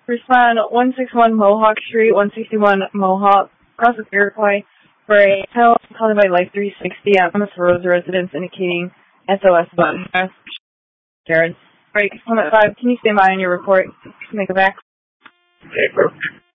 Respond 161 Mohawk Street, 161 Mohawk, across with Iroquois, for a title calling by Life 360 at Thomas Rose residence indicating SOS button. Jared. Alright, comment 5, can you stand by on your report? Make it back. Okay, perfect.